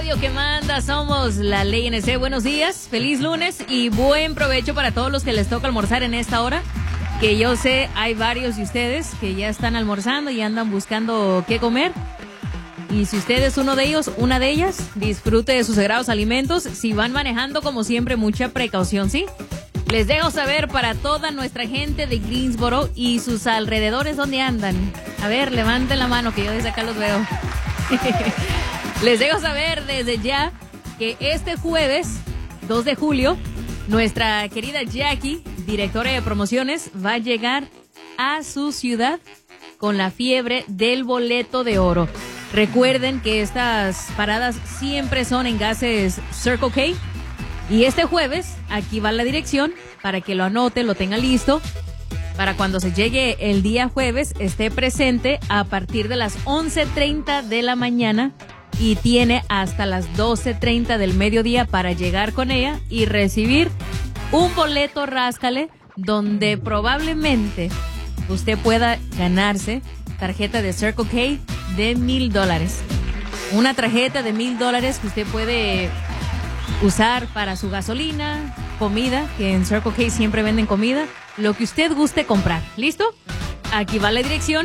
radio que manda, somos la Ley NC. Buenos días, feliz lunes y buen provecho para todos los que les toca almorzar en esta hora. Que yo sé, hay varios de ustedes que ya están almorzando y andan buscando qué comer. Y si usted es uno de ellos, una de ellas, disfrute de sus sagrados alimentos. Si van manejando, como siempre, mucha precaución, ¿sí? Les dejo saber para toda nuestra gente de Greensboro y sus alrededores dónde andan. A ver, levanten la mano que yo desde acá los veo. Les dejo saber desde ya que este jueves, 2 de julio, nuestra querida Jackie, directora de promociones, va a llegar a su ciudad con la fiebre del boleto de oro. Recuerden que estas paradas siempre son en gases Circle K. Y este jueves, aquí va la dirección para que lo anote, lo tenga listo. Para cuando se llegue el día jueves, esté presente a partir de las 11:30 de la mañana. Y tiene hasta las 12:30 del mediodía para llegar con ella y recibir un boleto ráscale donde probablemente usted pueda ganarse tarjeta de Circle K de $1,000. Una tarjeta de $1,000 que usted puede usar para su gasolina, comida, que en Circle K siempre venden comida, lo que usted guste comprar. ¿Listo? Aquí va la dirección: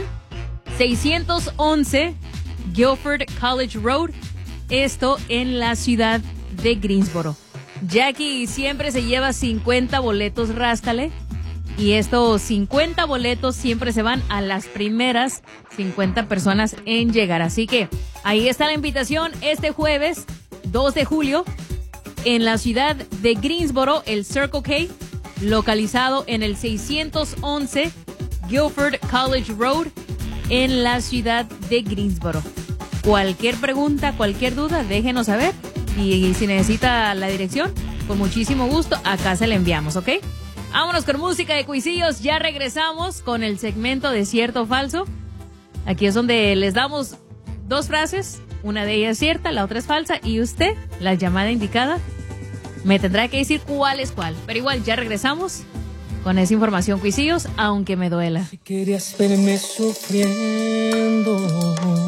611 Guilford College Road, esto en la ciudad de Greensboro. Jackie siempre se lleva 50 boletos ráscale y estos 50 boletos siempre se van a las primeras 50 personas en llegar. Así que ahí está la invitación este jueves 2 de julio en la ciudad de Greensboro, el Circle K, localizado en el 611 Guilford College Road en la ciudad de Greensboro. Cualquier pregunta, cualquier duda, déjenos saber. Y si necesita la dirección, con muchísimo gusto, acá se la enviamos, ¿ok? Vámonos con música de cuisillos. Ya regresamos con el segmento de cierto o falso. Aquí es donde les damos 2 frases. Una de ellas es cierta, la otra es falsa. Y usted, la llamada indicada, me tendrá que decir cuál es cuál. Pero igual, ya regresamos con esa información, cuisillos, aunque me duela. Si querías verme sufriendo,